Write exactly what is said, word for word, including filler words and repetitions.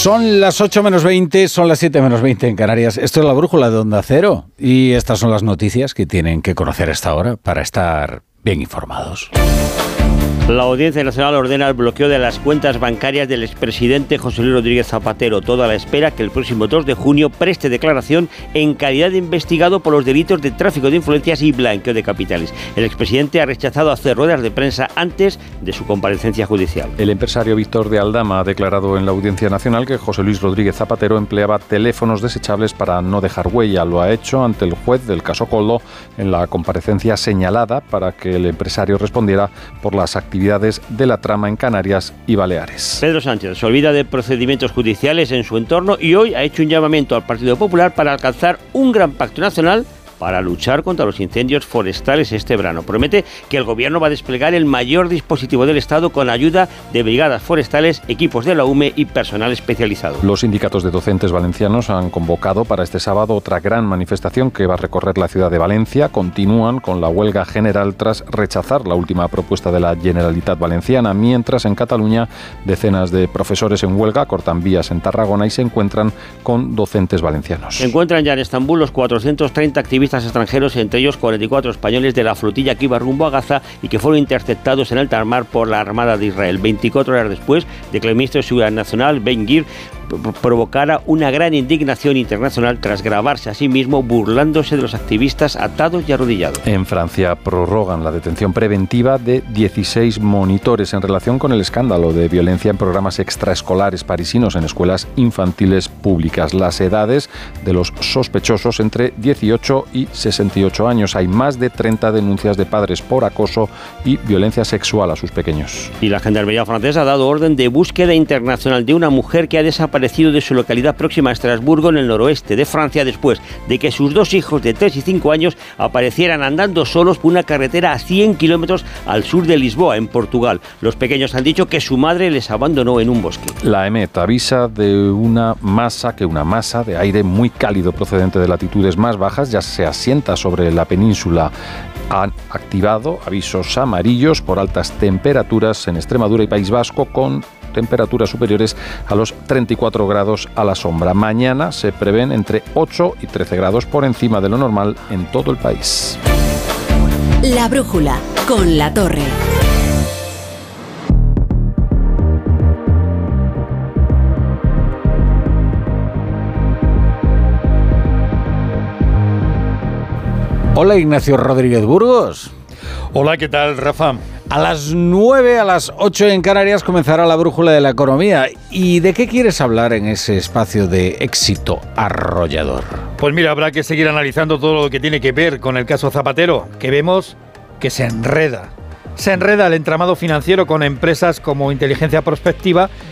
Son las ocho menos veinte, son las siete menos veinte en Canarias. Esto es la brújula de Onda Cero y estas son las noticias que tienen que conocer a esta hora para estar bien informados. La Audiencia Nacional ordena el bloqueo de las cuentas bancarias del expresidente José Luis Rodríguez Zapatero, todo a la espera que el próximo dos de junio preste declaración en calidad de investigado por los delitos de tráfico de influencias y blanqueo de capitales. El expresidente ha rechazado hacer ruedas de prensa antes de su comparecencia judicial. El empresario Víctor de Aldama ha declarado en la Audiencia Nacional que José Luis Rodríguez Zapatero empleaba teléfonos desechables para no dejar huella. Lo ha hecho ante el juez del caso Koldo en la comparecencia señalada para que el empresario respondiera por las actividades actividades de la trama en Canarias y Baleares. Pedro Sánchez se olvida de procedimientos judiciales en su entorno y hoy ha hecho un llamamiento al Partido Popular para alcanzar un gran pacto nacional para luchar contra los incendios forestales este verano. Promete que el gobierno va a desplegar el mayor dispositivo del Estado con ayuda de brigadas forestales, equipos de la U M E y personal especializado. Los sindicatos de docentes valencianos han convocado para este sábado otra gran manifestación que va a recorrer la ciudad de Valencia. Continúan con la huelga general tras rechazar la última propuesta de la Generalitat Valenciana, mientras en Cataluña decenas de profesores en huelga cortan vías en Tarragona y se encuentran con docentes valencianos. Se encuentran ya en Estambul los cuatrocientos treinta activistas extranjeros, entre ellos cuarenta y cuatro españoles de la flotilla que iba rumbo a Gaza y que fueron interceptados en alta mar por la Armada de Israel, veinticuatro horas después de que el ministro de Seguridad Nacional, Ben Gvir, provocara una gran indignación internacional tras grabarse a sí mismo burlándose de los activistas atados y arrodillados. En Francia prorrogan la detención preventiva de dieciséis monitores en relación con el escándalo de violencia en programas extraescolares parisinos en escuelas infantiles públicas. Las edades de los sospechosos entre dieciocho y sesenta y ocho años. Hay más de treinta denuncias de padres por acoso y violencia sexual a sus pequeños. Y la Gendarmería francesa ha dado orden de búsqueda internacional de una mujer que ha desaparecido de su localidad próxima a Estrasburgo, en el noroeste de Francia, después de que sus dos hijos de tres y cinco años aparecieran andando solos por una carretera a cien kilómetros al sur de Lisboa, en Portugal. Los pequeños han dicho que su madre les abandonó en un bosque. La EMET avisa de una masa, que una masa de aire muy cálido procedente de latitudes más bajas ya se asienta sobre la península. Han activado avisos amarillos por altas temperaturas en Extremadura y País Vasco, con temperaturas superiores a los treinta y cuatro grados a la sombra. Mañana se prevén entre ocho y trece grados por encima de lo normal en todo el país. La brújula con La Torre. Hola, Ignacio Rodríguez Burgos. Hola, ¿qué tal, Rafa? A las nueve, a las ocho en Canarias comenzará la brújula de la economía. ¿Y de qué quieres hablar en ese espacio de éxito arrollador? Pues mira, habrá que seguir analizando todo lo que tiene que ver con el caso Zapatero, que vemos que se enreda. Se enreda el entramado financiero con empresas como Inteligencia Prospectiva